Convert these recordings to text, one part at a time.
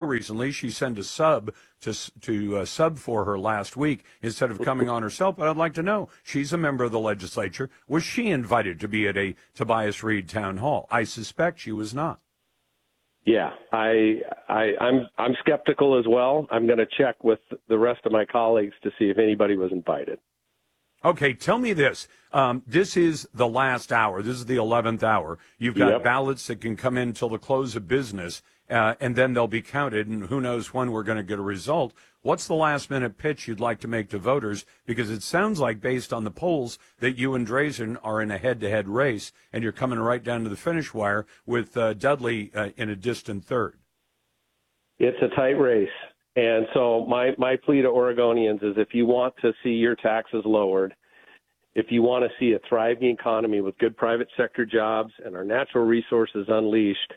recently. She sent a sub to sub for her last week instead of coming on herself. But I'd like to know, she's a member of the legislature. Was she invited to be at a Tobias Read town hall? I suspect she was not. Yeah, I'm skeptical as well. I'm going to check with the rest of my colleagues to see if anybody was invited. Okay, tell me this. This is the last hour. This is the 11th hour. You've got ballots that can come in till the close of business, and then they'll be counted, and who knows when we're going to get a result. What's the last-minute pitch you'd like to make to voters? Because it sounds like, based on the polls, that you and Drazen are in a head-to-head race, and you're coming right down to the finish wire with Dudley in a distant third. It's a tight race. And so my plea to Oregonians is, if you want to see your taxes lowered, if you want to see a thriving economy with good private sector jobs and our natural resources unleashed,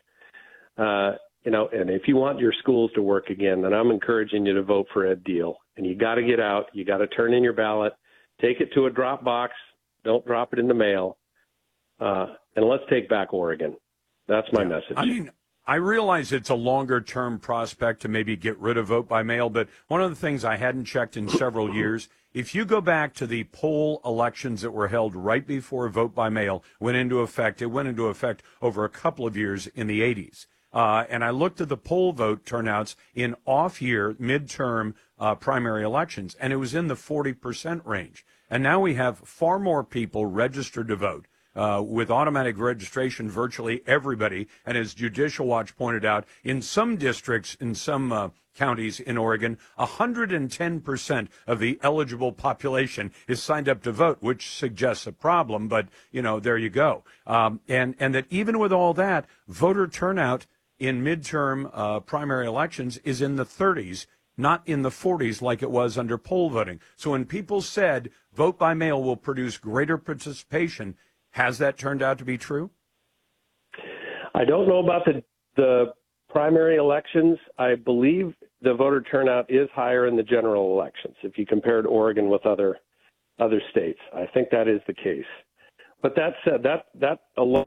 and if you want your schools to work again, then I'm encouraging you to vote for Ed Diehl. And you got to get out. You got to turn in your ballot. Take it to a drop box. Don't drop it in the mail. And let's take back Oregon. That's my message. I mean, I realize it's a longer-term prospect to maybe get rid of vote by mail, but one of the things I hadn't checked in several years, if you go back to the poll elections that were held right before vote by mail went into effect, it went into effect over a couple of years in the 80s. And I looked at the poll vote turnouts in off-year, midterm primary elections, and it was in the 40% range. And now we have far more people registered to vote. With automatic registration, virtually everybody, and as Judicial Watch pointed out, in some districts, in some counties in Oregon, 110% of the eligible population is signed up to vote, which suggests a problem, but, there you go. And that even with all that, voter turnout in midterm primary elections is in the 30s, not in the 40s like it was under poll voting. So when people said vote by mail will produce greater participation, has that turned out to be true? I don't know about the primary elections. I believe the voter turnout is higher in the general elections if you compared Oregon with other states. I think that is the case. But that said, that alone,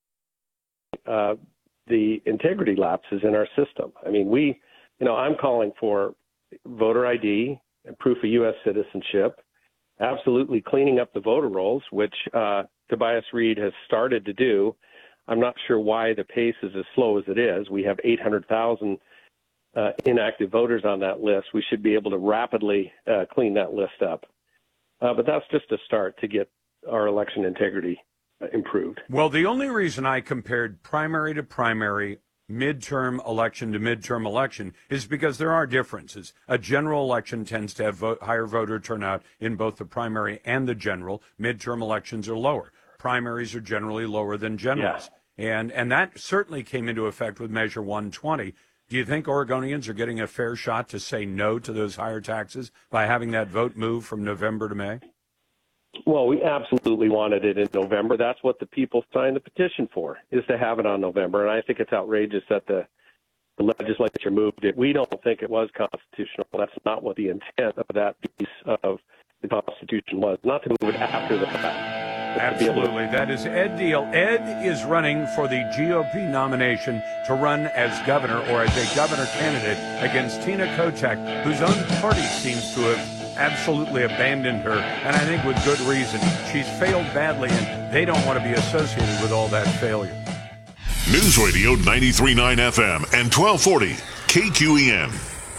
the integrity lapses in our system. I mean, I'm calling for voter ID and proof of U.S. citizenship, absolutely cleaning up the voter rolls, which Tobias Read has started to do. I'm not sure why the pace is as slow as it is. We have 800,000 inactive voters on that list. We should be able to rapidly clean that list up. But that's just a start to get our election integrity improved. Well, the only reason I compared primary to primary, midterm election to midterm election is because there are differences. A general election tends to have higher voter turnout in both the primary and the general. Midterm elections are lower. Primaries are generally lower than generals. Yeah. And that certainly came into effect with Measure 120. Do you think Oregonians are getting a fair shot to say no to those higher taxes by having that vote move from November to May? Well, we absolutely wanted it in November. That's what the people signed the petition for, is to have it on November. And I think it's outrageous that the legislature moved it. We don't think it was constitutional. That's not what the intent of that piece of the Constitution was, not to move it after the fact. Absolutely. That is Ed Diehl. Ed is running for the GOP nomination to run as governor or as a governor candidate against Tina Kotek, whose own party seems to have absolutely abandoned her, and I think with good reason. She's failed badly, and they don't want to be associated with all that failure. News Radio 93.9 FM and 1240 KQEN.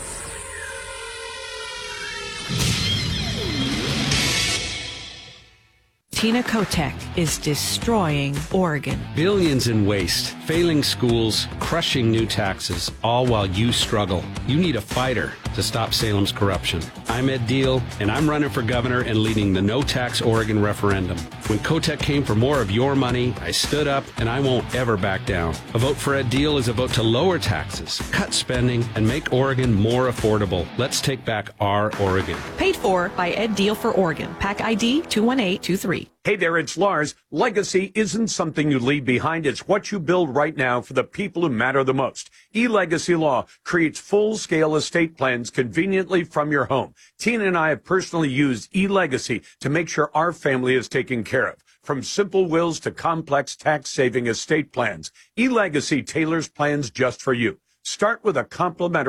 Tina Kotek is destroying Oregon. Billions in waste, failing schools, crushing new taxes, all while you struggle. You need a fighter to stop Salem's corruption. I'm Ed Diehl, and I'm running for governor and leading the No Tax Oregon referendum. When Kotek came for more of your money, I stood up, and I won't ever back down. A vote for Ed Diehl is a vote to lower taxes, cut spending, and make Oregon more affordable. Let's take back our Oregon. Paid for by Ed Diehl for Oregon. PAC ID 21823. Hey there, it's Lars. Legacy isn't something you leave behind. It's what you build right now for the people who matter the most. eLegacy Law creates full-scale estate plans conveniently from your home. Tina and I have personally used eLegacy to make sure our family is taken care of. From simple wills to complex tax-saving estate plans, eLegacy tailors plans just for you. Start with a complimentary